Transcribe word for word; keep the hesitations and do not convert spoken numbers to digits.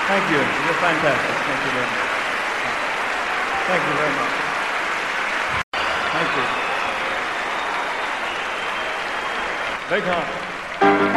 Thank you. You're fantastic. Thank you very much. Thank you very much. Thank you. Big hand.